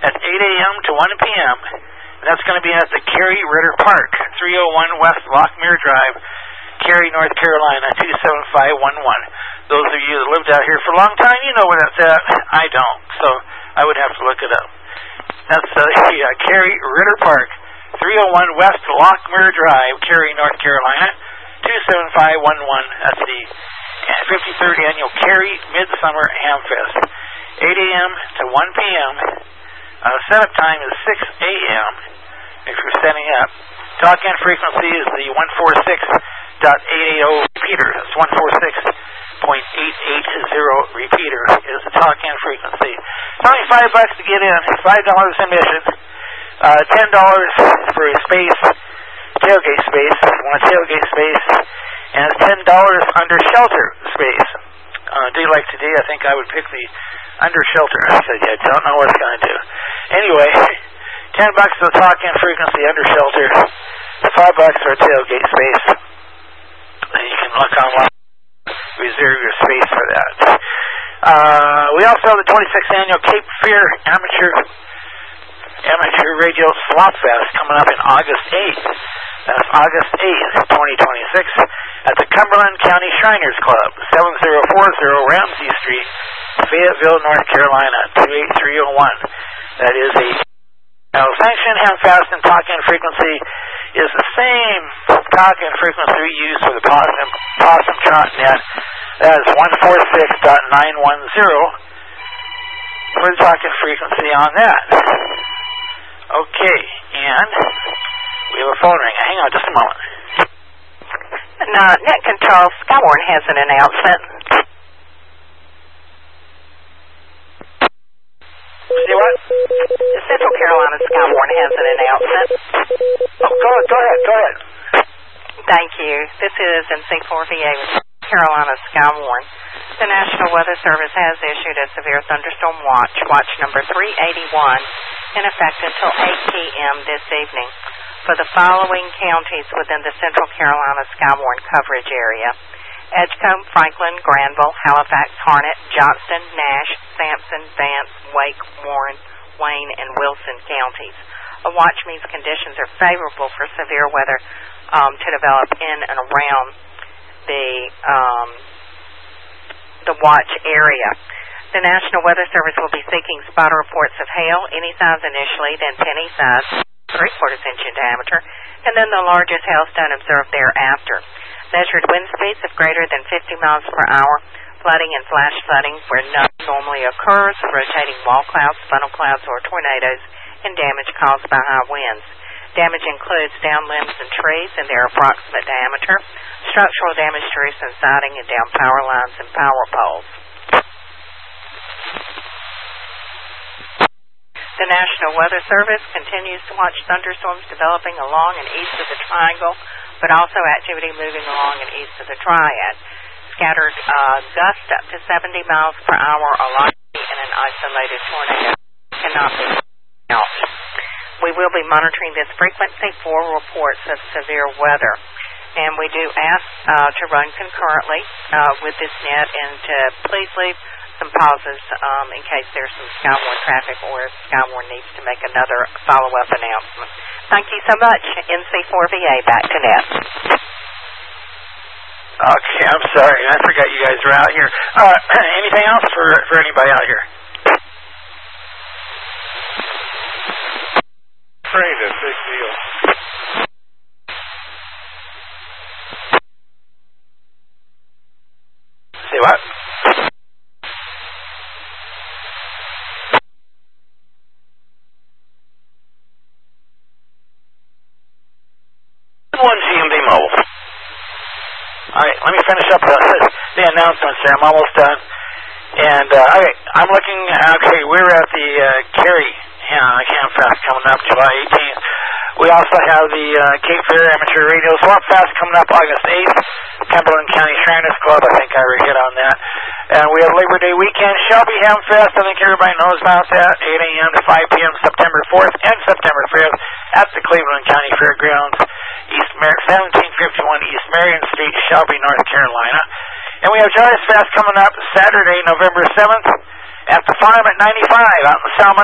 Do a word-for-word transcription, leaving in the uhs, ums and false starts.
at eight a.m. to one p.m. And that's going to be at the Cary Ritter Park, three oh one West Lockmere Drive, Cary, North Carolina, two seven five one one. Those of you that lived out here for a long time, you know where that's at. I don't, so I would have to look it up. That's uh, yeah, Cary Ritter Park, three oh one West Lockmere Drive, Cary, North Carolina, two seven five one one. That's the fifty-third Annual Cary Midsummer Hamfest, eight a.m. to one p.m. Uh, setup time is six a.m. if you're setting up. Talk-in frequency is the one forty-six point eight eight zero repeater. That's one forty-six point eight eight zero repeater is the talk-in frequency. It's only five bucks to get in, five dollars admission, uh, ten dollars for a space, tailgate space, one tailgate space, and ten dollars under shelter space. Uh, day like today, I think I would pick the under shelter. I said, yeah, I don't know what it's going to do. Anyway, ten bucks for the talk-in frequency under shelter, five bucks for a tailgate space. And you can look online, reserve your space for that. Uh, we also have the twenty-sixth Annual Cape Fear Amateur Amateur Radio Slop Fest coming up in August eighth. That's August eighth, twenty twenty-six, at the Cumberland County Shriners Club, seven oh four oh Ramsey Street, Fayetteville, North Carolina, two eight three oh one. That is a now, sanctioned Hamfest and talk-in frequency is the same talk-in frequency we use for the Possum, Possum Trot Net. That is one forty-six point nine one zero for the talk-in frequency on that. Okay, and we have a phone ring. Hang on just a moment. Uh, Net Control, Skywarn has an announcement. See what? The Central Carolina Skywarn has an announcement. Oh, go ahead, go ahead, go ahead. Thank you. This is in C four V A with Carolina Skywarn. The National Weather Service has issued a severe thunderstorm watch, watch number three eighty-one, in effect until eight p.m. this evening for the following counties within the Central Carolina Skywarn coverage area: Edgecombe, Franklin, Granville, Halifax, Harnett, Johnston, Nash, Sampson, Vance, Wake, Warren, Wayne, and Wilson counties. A watch means conditions are favorable for severe weather um, to develop in and around the um, the watch area. The National Weather Service will be seeking spotter reports of hail, any size initially, then penny size, three-quarters inch in diameter, and then the largest hailstone observed thereafter. Measured wind speeds of greater than fifty miles per hour, flooding and flash flooding where none normally occurs, rotating wall clouds, funnel clouds, or tornadoes, and damage caused by high winds. Damage includes down limbs and trees in their approximate diameter, structural damage to roofs and siding, and down power lines and power poles. The National Weather Service continues to watch thunderstorms developing along and east of the Triangle, but also activity moving along and east of the Triad. Scattered uh, gusts up to seventy miles per hour are likely in an isolated tornado cannot be out. We will be monitoring this frequency for reports of severe weather. And we do ask uh, to run concurrently uh, with this net and to please leave some pauses um, in case there's some Skywarn traffic or if Skywarn needs to make another follow-up announcement. Thank you so much. N C four V A, back to Net. Okay, I'm sorry. I forgot you guys were out here. Uh, anything else for, for anybody out here? Great, a big deal. Say what? One G M B Mobile. All right, let me finish up the, the announcements here. I'm almost done. And, uh, okay, I'm looking, okay, we're at the uh, Cary uh, Hamfest coming up July eighteenth. We also have the uh, Cape Fear Amateur Radio Swap Fest coming up August eighth. Cumberland County Shriners Club, I think I already hit on that. And we have Labor Day weekend, Shelby Hamfest. I think everybody knows about that. eight a.m. to five p.m. September fourth and September fifth at the Cleveland County Fairgrounds, East Mer- seventeen fifty-one East Marion Street, Shelby, North Carolina. And we have Joyous Fest coming up Saturday, November seventh at the farm at ninety-five out in Salmon.